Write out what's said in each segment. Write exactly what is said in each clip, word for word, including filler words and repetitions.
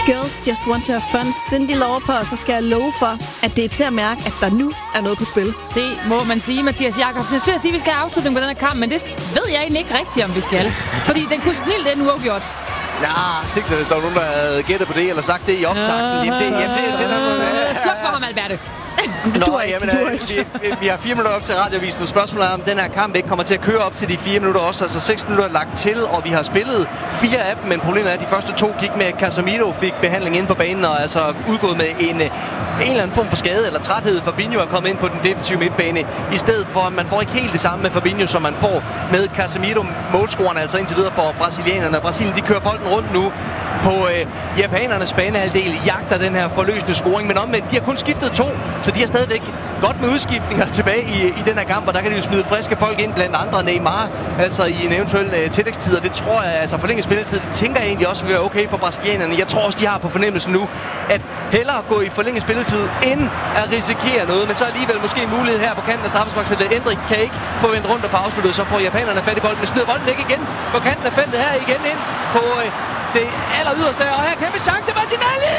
Girls Just Want to Have Fun, Cyndi Lauper, og så skal jeg love for, at det er til at mærke, at der nu er noget på spil. Det må man sige, Mathias Jakobsen. Det er at sige, at vi skal have afslutning på den her kamp, men det ved jeg egentlig ikke rigtigt, om vi skal. Fordi den kunne snilt den uafgjort. Ja, tænkte hvis der var nogen, der havde gættet på det, eller sagt det i optakten. Jamen, det, jamen, det, det, det, det, det, Sluk for ham, Alberte. Nå, du jamen, øh, vi, vi har fire minutter op til radiovisen, og spørgsmålet er, om den her kamp ikke kommer til at køre op til de fire minutter også. Altså seks minutter lagt til, og vi har spillet fire af dem, men problemet er, at de første to gik med Casemiro, fik behandling inde på banen, og altså udgået med en, en eller anden form for skade eller træthed. Fabinho er kommet ind på den defensive midtbane, i stedet for, at man får ikke helt det samme med Fabinho, som man får med Casemiro. Målscorerne altså indtil videre for brasilianerne. Brasilien, de kører bolden rundt nu på øh, japanernes banehalvdel, jagter den her forløsende scoring, men omvendt, de har kun skiftet to, så de har stadigvæk godt med udskiftninger tilbage i, i den her kamp, og der kan de jo smide friske folk ind, blandt andre Neymar, altså i en eventuel øh, tillægstid, og det tror jeg, altså forlænget spilletid, det tænker jeg egentlig også vil være okay for brasilianerne. Jeg tror også, de har på fornemmelsen nu, at hellere gå i forlænget spilletid, end at risikere noget, men så alligevel måske en mulighed her på kanten af straffesparksfeltet. Endrik kan ikke få vendt rundt og få afsluttet, så får japanerne fat i bolden, men smider bolden ikke igen på kanten af feltet her igen ind på øh, det aller yderste, og her kæmpe chance, Martinelli!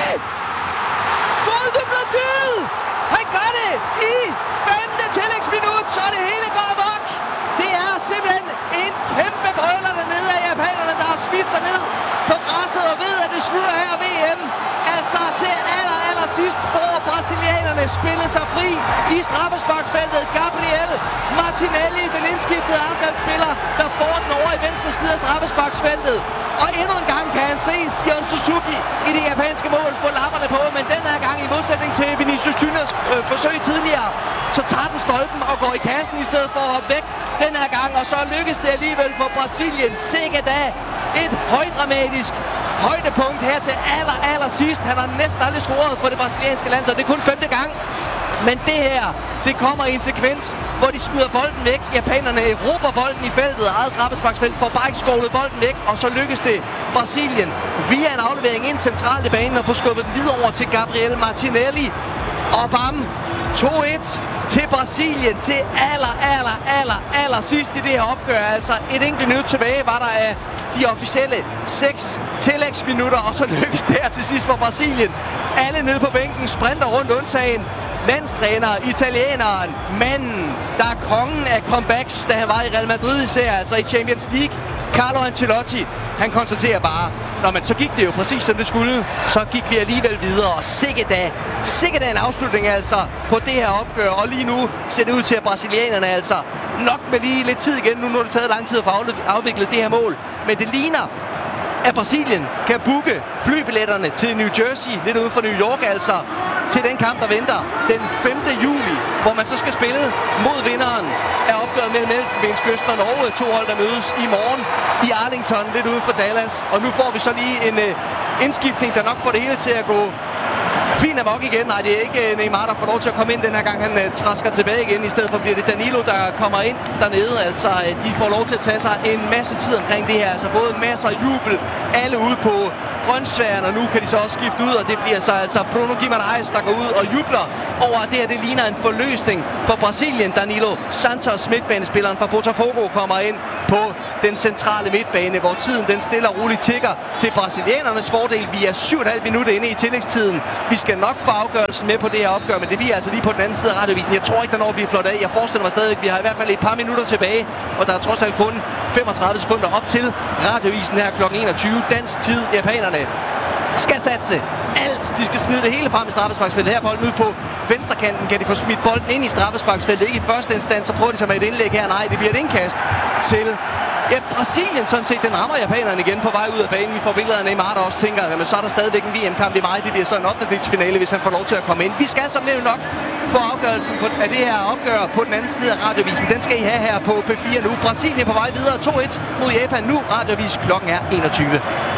Gol de Brasil! Han gør det i femte tillægsminut, så det hele går amok. Det er simpelthen en kæmpe brøler dernede af japanerne, der har smidt sig ned på græsset og ved, at det slutter her V M. Altså til aller, aller sidst får brasilianerne spillet sig fri i straffesparksfeltet. Gabriel Martinelli, den indskiftede Arsenal-spiller, der får den over i venstre side af straffesparksfeltet. Og endnu en gang kan han se Sion Suzuki i det japanske mål få lapperne på, men den her gang i modsætning til Vinicius Juniors øh, forsøg tidligere, så tager den stolpen og går i kassen i stedet for at hoppe væk den her gang, og så lykkes det alligevel for Brasilien. Sikke da et højdramatisk højdepunkt her til aller, aller sidst. Han har næsten aldrig scoret for det brasilianske land, så det er kun femte gang. Men det her, det kommer i en sekvens, hvor de smider bolden væk. Japanerne råber bolden i feltet, eget straffesparksfelt, får bare ikke skovlet bolden væk, og så lykkes det Brasilien via en aflevering ind centralt i banen og få skubbet den videre over til Gabriel Martinelli. Og bam, to et til Brasilien til aller, aller, aller, aller sidst i det her opgør. Altså et enkelt minut tilbage var der af de officielle seks tillægsminutter, og så lykkes det her til sidst for Brasilien. Alle nede på bænken sprinter rundt undtagen landstræner, italieneren, manden, der er kongen af comebacks, da han var i Real Madrid især, altså i Champions League. Carlo Ancelotti, han konstaterer bare, nå, men så gik det jo præcis som det skulle, så gik vi alligevel videre, og sikke da, sikke da en afslutning altså på det her opgør, og lige nu ser det ud til, at brasilianerne altså nok med lige lidt tid igen, nu, nu har det taget lang tid at få afviklet det her mål, men det ligner, at Brasilien kan booke flybilletterne til New Jersey, lidt uden for New York altså, til den kamp, der venter den femte juli, hvor man så skal spille mod vinderen af opgøret mellem Elfenbenskysten og Norge. To hold, der mødes i morgen i Arlington, lidt uden for Dallas. Og nu får vi så lige en uh, indskiftning, der nok får det hele til at gå fint amok igen. Nej, det er ikke uh, Neymar, der får lov til at komme ind den her gang. Han uh, trasker tilbage igen. I stedet for bliver det Danilo, der kommer ind dernede. Altså, uh, de får lov til at tage sig en masse tid omkring det her. Altså, både masser af jubel, alle ude på grønsværen, og nu kan de så også skifte ud, og det bliver så altså Bruno Guimaraes, der går ud og jubler over, at det her det ligner en forløsning for Brasilien. Danilo Santos, midtbanespilleren fra Botafogo, kommer ind på den centrale midtbane, hvor tiden den stille og roligt tikker til brasilianernes fordel. Vi er syv og et halvt minutter inde i tillægstiden. Vi skal nok få afgørelsen med på det her opgør, men det bliver altså lige på den anden side af radiovisen. Jeg tror ikke, der når at blive flot af. Jeg forestiller mig stadig, at vi har i hvert fald et par minutter tilbage, og der er trods alt kun femogtredive sekunder op til radiovisen her klokken enogtyve. Dansk tid. Japanerne skal satse alt. De skal smide det hele frem i straffesparksfeltet. Her bolden ud på venstrekanten. Kan de få smidt bolden ind i straffesparksfeltet? Ikke i første instans, så prøver de sig med et indlæg her. Nej, det bliver et indkast til ja, Brasilien sådan set. Den rammer japanerne igen på vej ud af banen. Vi får billeder af Neymar, der også tænker, men så er der stadigvæk en V M-kamp i maj. Det bliver så en ottendedelsfinale, hvis han får lov til at komme ind. Vi skal som nævnt nok få afgørelsen på, af det her opgør på den anden side af radiovisen. Den skal I have her på P fire nu. Brasilien på vej videre to et mod Japan. Nu radiovis. Klokken er enogtyve.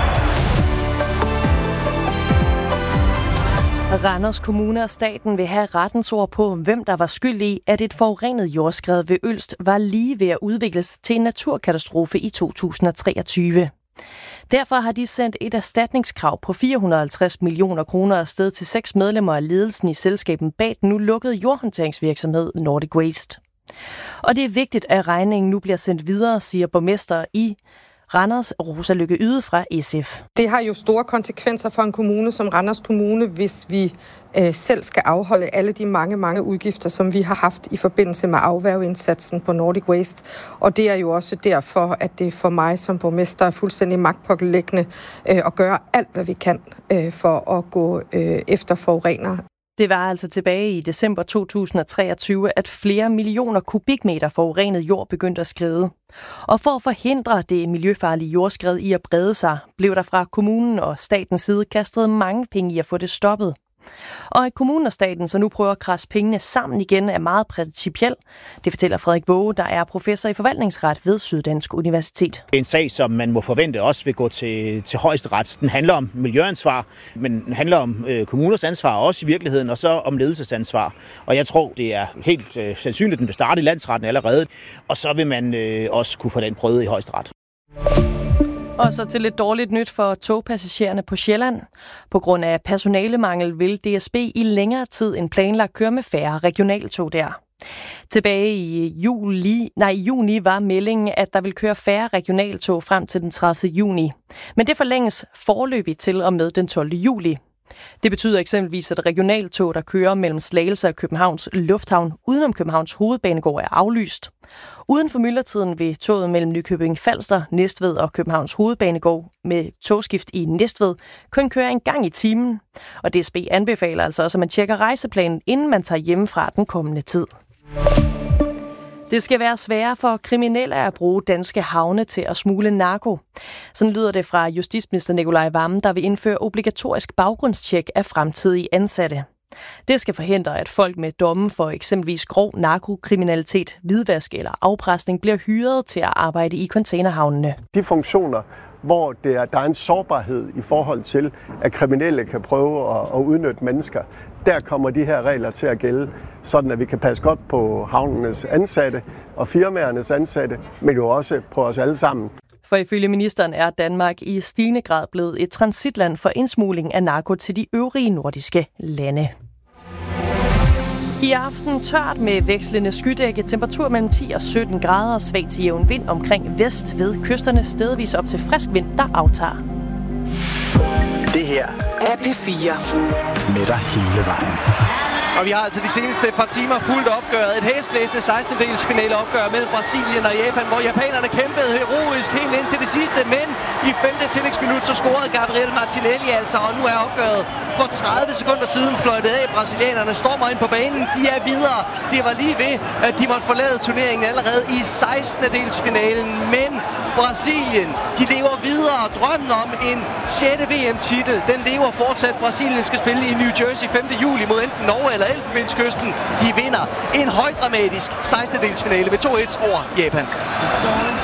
Randers Kommune og staten vil have rettens ord på, hvem der var skyld i, at et forurenet jordskred ved Ølst var lige ved at udvikles til en naturkatastrofe i to tusind og treogtyve. Derfor har de sendt et erstatningskrav på fire hundrede og halvtreds millioner kroner afsted til seks medlemmer af ledelsen i selskabet bag den nu lukkede jordhåndteringsvirksomhed Nordic Waste. Og det er vigtigt, at regningen nu bliver sendt videre, siger borgmester i Randers Rosa Lykke Yde fra S F. Det har jo store konsekvenser for en kommune som Randers Kommune, hvis vi øh, selv skal afholde alle de mange, mange udgifter, som vi har haft i forbindelse med afværgeindsatsen på Nordic Waste. Og det er jo også derfor, at det for mig som borgmester er fuldstændig magtpåliggende øh, at gøre alt, hvad vi kan øh, for at gå øh, efter forurener. Det var altså tilbage i december to tusind og treogtyve, at flere millioner kubikmeter forurenet jord begyndte at skride. Og for at forhindre det miljøfarlige jordskred i at brede sig, blev der fra kommunen og statens side kastet mange penge i at få det stoppet. Og at kommunen og staten så nu prøver at krasse pengene sammen igen er meget principielt. Det fortæller Frederik Våge, der er professor i forvaltningsret ved Syddansk Universitet. En sag, som man må forvente også vil gå til, til højesteret. Den handler om miljøansvar, men den handler om øh, kommuners ansvar også i virkeligheden, og så om ledelsesansvar. Og jeg tror, det er helt øh, sandsynligt, at den vil starte i landsretten allerede, og så vil man øh, også kunne få den prøvet i højesteret. Og så til lidt dårligt nyt for togpassagererne på Sjælland. På grund af personalemangel vil D S B i længere tid end planlagt køre med færre regionaltog der. Tilbage i juli, nej, i juni var meldingen, at der vil køre færre regionaltog frem til den tredivte juni. Men det forlænges foreløbigt til og med den tolvte juli. Det betyder eksempelvis, at regionaltog, der kører mellem Slagelse og Københavns Lufthavn udenom Københavns Hovedbanegård, er aflyst. Uden for myldretiden vil toget mellem Nykøbing Falster, Næstved og Københavns Hovedbanegård med togskift i Næstved kun køre en gang i timen. Og D S B anbefaler altså også, at man tjekker rejseplanen, inden man tager hjemmefra den kommende tid. Det skal være sværere for kriminelle at bruge danske havne til at smugle narko. Sådan lyder det fra justitsminister Nicolai Wammen, der vil indføre obligatorisk baggrundstjek af fremtidige ansatte. Det skal forhindre, at folk med domme for eksempelvis grov narkokriminalitet, hvidvask eller afpresning bliver hyret til at arbejde i containerhavnene. De funktioner, hvor der er en sårbarhed i forhold til, at kriminelle kan prøve at udnytte mennesker, der kommer de her regler til at gælde, sådan at vi kan passe godt på havnenes ansatte og firmaernes ansatte, men jo også på os alle sammen. For ifølge ministeren er Danmark i stigende grad blevet et transitland for indsmugling af narko til de øvrige nordiske lande. I aften tørt med vekslende skydække, temperatur mellem ti og sytten grader og svag til jævn vind omkring vest ved kysterne, stedvis op til frisk vind, der aftager. Det her er P fire med dig hele vejen. Og vi har altså de seneste par timer fuldt opgøret. Et hæsblæsende sekstendedels finale opgør mellem Brasilien og Japan, hvor japanerne kæmpede heroisk helt ind til det sidste. Men i femte tillægsminut så scorede Gabriel Martinelli altså, og nu er opgøret for tredive sekunder siden fløjtet af. Brasilianerne stormer ind på banen. De er videre. Det var lige ved, at de måtte forlade turneringen allerede i sekstendedels finalen. Men Brasilien, de lever videre. Drømmen om en sjette V M-titel, den lever fortsat. Brasilien skal spille i New Jersey femte juli mod enten Norge eller Elfenbenskysten. De vinder en højdramatisk sekstendedelsfinale med to et over Japan. Det står en